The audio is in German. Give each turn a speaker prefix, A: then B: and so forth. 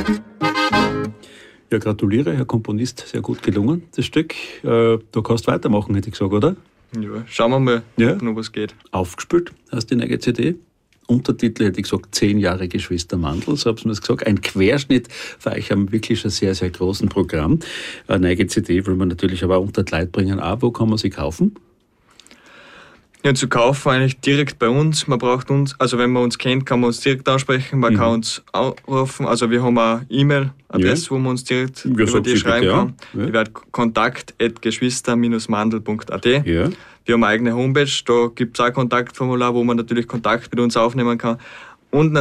A: Ja, gratuliere, Herr Komponist, sehr gut gelungen, das Stück. Du kannst weitermachen, hätte ich gesagt, oder?
B: Ja, schauen wir mal,
A: Ja.
B: ob noch was geht.
A: Aufgespielt hast die neue CD. Untertitel hätte ich gesagt, 10 Jahre Geschwister Mandl, so habt ihr das gesagt. Ein Querschnitt für euch am wirklich schon sehr, sehr großen Programm. Eine neue CD will man natürlich aber unter die Leute bringen. Auch, wo kann man sie kaufen?
B: Ja, zu kaufen eigentlich direkt bei uns. Man braucht uns, also wenn man uns kennt, kann man uns direkt ansprechen. Man kann uns anrufen. Also wir haben eine E-Mail-Adresse, wo man uns direkt über die schreiben kann.
A: Ja.
B: Die wird kontakt@geschwister-mandl.at.
A: Ja.
B: Wir haben eine eigene Homepage, da gibt es auch ein Kontaktformular, wo man natürlich Kontakt mit uns aufnehmen kann. Und